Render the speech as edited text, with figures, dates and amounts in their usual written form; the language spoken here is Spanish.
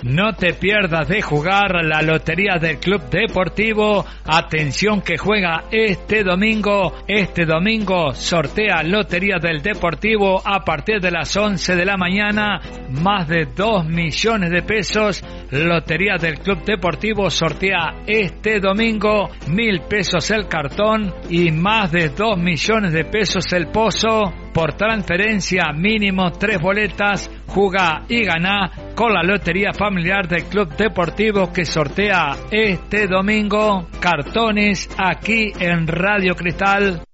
No te pierdas de jugar la lotería del Club Deportivo. Atención que juega este domingo. Este domingo sortea lotería del Deportivo a partir de las 11 de la mañana. Más de 2 millones de pesos. Lotería del Club Deportivo sortea este domingo 1.000 pesos el cartón y más de 2 millones de pesos el pozo. Por transferencia mínimo 3 boletas. Jugá y ganá con la lotería familiar del Club Deportivo que sortea este domingo cartones aquí en Radio Cristal.